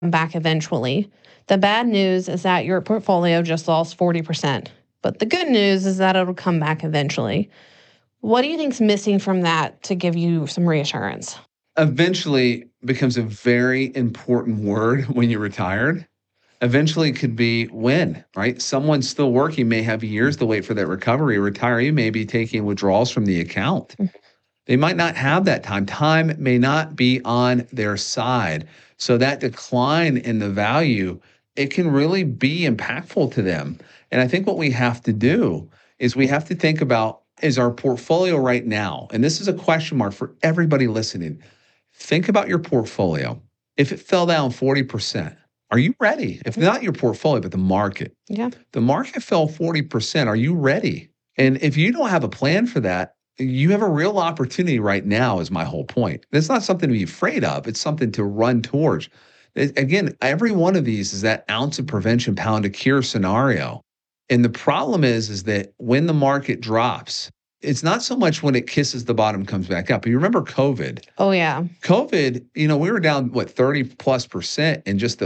back eventually. The bad news is that your portfolio just lost 40%. But the good news is that it'll come back eventually. What do you think's missing from that to give you some reassurance? Eventually becomes a very important word when you're retired. Eventually could be when, right? Someone still working may have years to wait for that recovery. A retiree may be taking withdrawals from the account. They might not have that time. Time may not be on their side. So that decline in the value, it can really be impactful to them. And I think what we have to do is we have to think about, is our portfolio right now, and this is a question mark for everybody listening, think about your portfolio. If it fell down 40%, are you ready? If not your portfolio, but the market. Yeah. The market fell 40%. Are you ready? And if you don't have a plan for that, you have a real opportunity right now, is my whole point. It's not something to be afraid of. It's something to run towards. Again, every one of these is that ounce of prevention, pound of cure scenario. And the problem is that when the market drops, it's not so much when it kisses the bottom, comes back up. You remember COVID? Oh, yeah. COVID, we were down, 30+% in just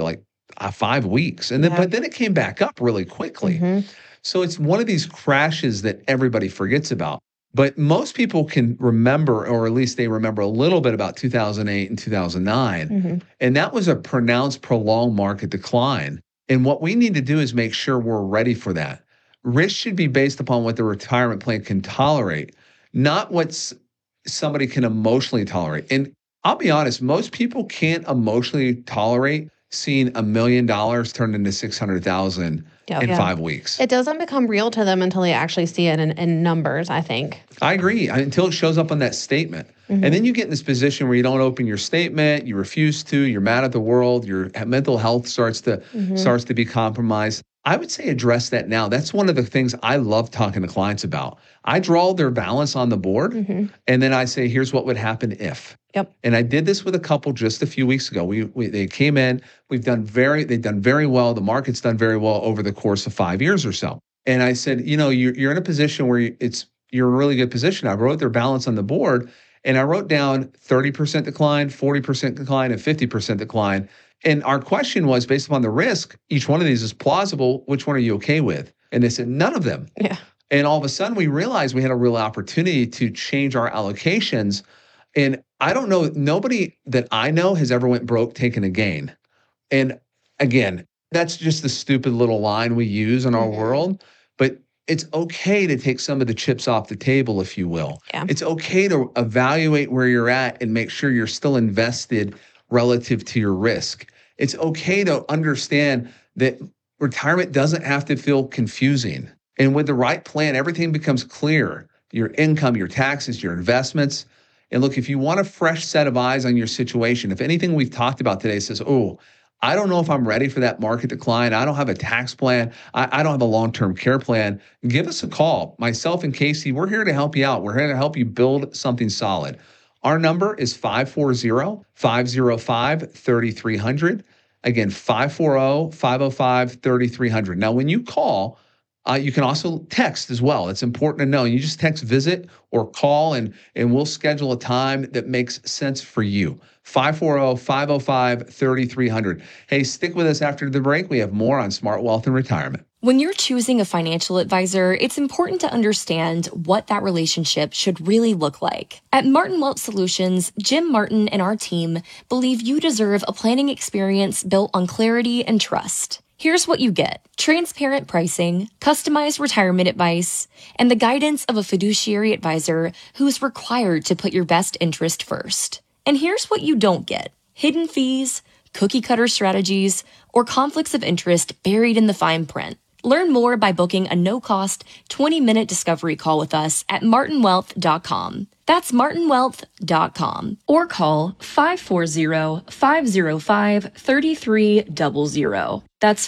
5 weeks. And then, Yeah. but then it came back up really quickly. So it's one of these crashes that everybody forgets about. But most people can remember, or at least they remember a little bit about 2008 and 2009. And that was a pronounced, prolonged market decline. And what we need to do is make sure we're ready for that. Risk should be based upon what the retirement plan can tolerate, not what somebody can emotionally tolerate. And I'll be honest, most people can't emotionally tolerate seeing $1 million turned into 600,000 in 5 weeks. It doesn't become real to them until they actually see it in numbers, I think. I agree. Until it shows up on that statement. And then you get in this position where you don't open your statement, you refuse to, you're mad at the world, your mental health starts to be compromised. I would say address that now. That's one of the things I love talking to clients about. I draw their balance on the board, and then I say, here's what would happen if. Yep. And I did this with a couple just a few weeks ago. They came in, they've done very well. The market's done very well over the course of 5 years or so. And I said, you're in a position where you're in a really good position. I wrote their balance on the board, and I wrote down 30% decline, 40% decline, and 50% decline. And our question was, based upon the risk, each one of these is plausible. Which one are you okay with? And they said, none of them. Yeah. And all of a sudden, we realized we had a real opportunity to change our allocations. And I don't know, nobody that I know has ever went broke taking a gain. And again, that's just the stupid little line we use in our world. But it's okay to take some of the chips off the table, if you will. Yeah. It's okay to evaluate where you're at and make sure you're still invested relative to your risk. It's okay to understand that retirement doesn't have to feel confusing. And with the right plan, everything becomes clear. Your income, your taxes, your investments. And look, if you want a fresh set of eyes on your situation, if anything we've talked about today says, oh, I don't know if I'm ready for that market decline. I don't have a tax plan. I don't have a long-term care plan. Give us a call. Myself and Casey, we're here to help you out. We're here to help you build something solid. Our number is 540-505-3300. Again, 540-505-3300. Now, when you call, you can also text as well. It's important to know. You just text visit or call, and we'll schedule a time that makes sense for you. 540-505-3300. Hey, stick with us after the break. We have more on Smart Wealth and Retirement. When you're choosing a financial advisor, it's important to understand what that relationship should really look like. At Martin Wealth Solutions, Jim Martin and our team believe you deserve a planning experience built on clarity and trust. Here's what you get: transparent pricing, customized retirement advice, and the guidance of a fiduciary advisor who's required to put your best interest first. And here's what you don't get: hidden fees, cookie-cutter strategies, or conflicts of interest buried in the fine print. Learn more by booking a no-cost 20-minute discovery call with us at martinwealth.com. That's martinwealth.com. Or call 540-505-3300. That's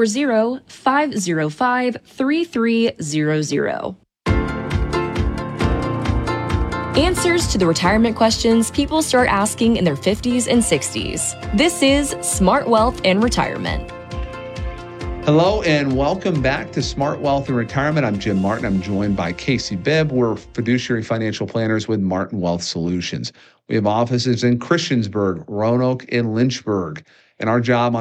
540-505-3300. Answers to the retirement questions people start asking in their 50s and 60s. This is Smart Wealth and Retirement. Hello and welcome back to Smart Wealth and Retirement. I'm Jim Martin. I'm joined by Casey Bibb. We're fiduciary financial planners with Martin Wealth Solutions. We have offices in Christiansburg, Roanoke, and Lynchburg. And our job on